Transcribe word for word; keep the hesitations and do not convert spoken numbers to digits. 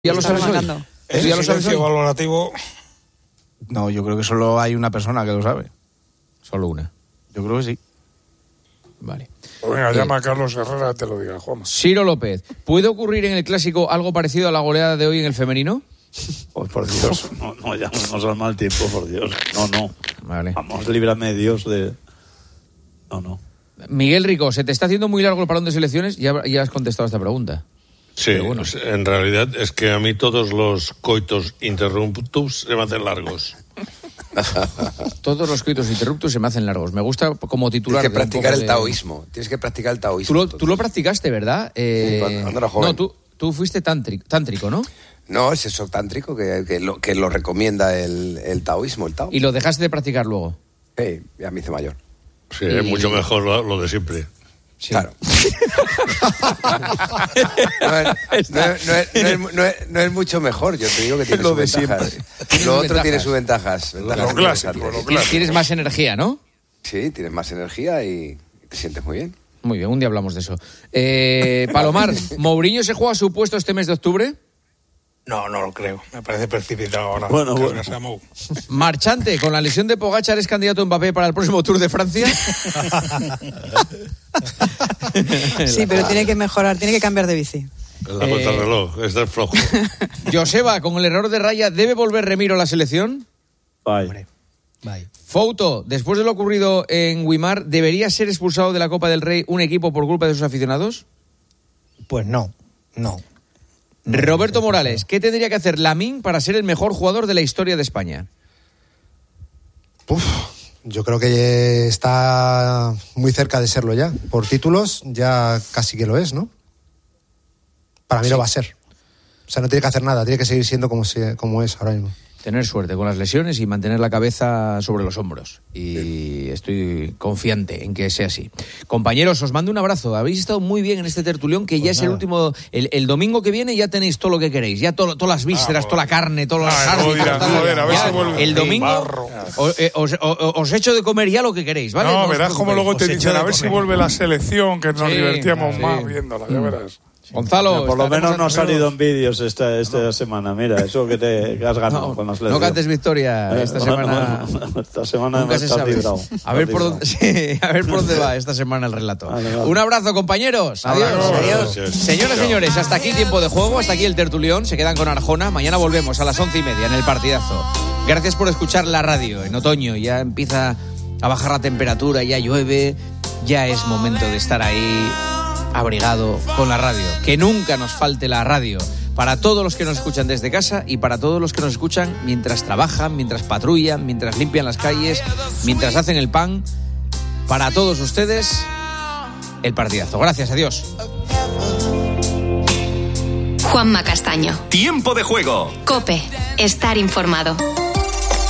¿Ya lo sabes hoy? ¿El ¿Ya lo sabes hoy? valorativo? No, yo creo que solo hay una persona que lo sabe. Solo una. Yo creo que sí. Vale. Pues venga, Eh, llama a Carlos Herrera, te lo diga, Juanma. Ciro López, ¿puede ocurrir en el Clásico algo parecido a la goleada de hoy en el femenino? Pues por Dios, no, no llamemos al mal tiempo, por Dios. No, no. Vale. Vamos, líbrame Dios de... No, no. Miguel Rico, ¿se te está haciendo muy largo el parón de selecciones? Ya, ya has contestado a esta pregunta. Sí, bueno. En realidad es que a mí todos los coitos interruptus se me hacen largos. Todos los coitos interruptus se me hacen largos. Me gusta como titular. Tienes que practicar el de... taoísmo. Tienes que practicar el taoísmo. Tú lo, tú lo practicaste, ¿verdad? Eh... Sí, cuando, cuando era joven. No, tú, tú fuiste tántrico, tántrico, ¿no? No, es eso tántrico que, que, lo, que lo recomienda el, el taoísmo, el tao. Y lo dejaste de practicar luego. Sí, ya me hice mayor. Sí, Y- es mucho mejor lo, lo de siempre. Sí. Claro. no, es, no, es, no, es, no, es, no, es, no es mucho mejor, yo te digo que tiene Lo sus de ventajas. Tiene Lo sus otro tiene ventajas. sus ventajas. ventajas Lo clásico, interesantes. lo Tienes, clásico. tienes más energía, ¿no? Sí, tienes más energía y te sientes muy bien. Muy bien, un día hablamos de eso. Eh, Palomar, ¿Mourinho se juega su puesto este mes de octubre? No, no lo creo. Me parece precipitado ahora. Bueno, que bueno. sea Mou. Marchante, ¿con la lesión de Pogačar es candidato Mbappé para el próximo Tour de Francia? Sí, pero tiene que mejorar, tiene que cambiar de bici. La Eh, vuelta al reloj, está flojo. Joseba, con el error de raya, ¿debe volver Remiro a la selección? Bye. Fouto, después de lo ocurrido en Wimar, ¿debería ser expulsado de la Copa del Rey un equipo por culpa de sus aficionados? Pues no, no. Roberto Morales, ¿qué tendría que hacer Lamine para ser el mejor jugador de la historia de España? Uf, yo creo que está muy cerca de serlo ya. Por títulos ya casi que lo es, ¿no? Para mí lo va a ser. O sea, no tiene que hacer nada, tiene que seguir siendo como, se, como es ahora mismo. Tener suerte con las lesiones y mantener la cabeza sobre los hombros. Y estoy confiante en que sea así. Compañeros, os mando un abrazo. Habéis estado muy bien en este tertulión, que ya Pues es el nada. último... El, el domingo que viene ya tenéis todo lo que queréis. Ya todo, todas las vísceras, Ah, toda la carne, todos los Ah, árbitros, joder, tal, joder, a ver ya, si vuelve. el domingo Barro. os, eh, os, os, os echo de comer ya lo que queréis, ¿vale? No, os verás cómo preocupéis. luego te Os dicen, echo a de ver si comer. vuelve la selección, que nos Sí, divertíamos sí. más viéndola, ya verás. Gonzalo, Por lo estaremos menos no ha atentos. salido en vídeos esta, esta semana. Mira, eso que te que has ganado No, con la no selección. cantes victoria esta Eh, semana. Esta semana Nunca me se estás sabe. librado. A ver, Estás por librado. dónde, sí, a ver por dónde va esta semana el relato. Vale, vale. Un abrazo, compañeros. Adiós. Adiós. Gracias. Señoras y señores, hasta aquí tiempo de juego, hasta aquí el tertulión. Se quedan con Arjona. Mañana volvemos a las once y media en el partidazo. Gracias por escuchar la radio en otoño. Ya empieza a bajar la temperatura, ya llueve. Ya es momento de estar ahí abrigado con la radio. Que nunca nos falte la radio. Para todos los que nos escuchan desde casa y para todos los que nos escuchan mientras trabajan, mientras patrullan, mientras limpian las calles, mientras hacen el pan. Para todos ustedes, el partidazo. Gracias, adiós. Juanma Castaño. Tiempo de juego. COPE. Estar informado.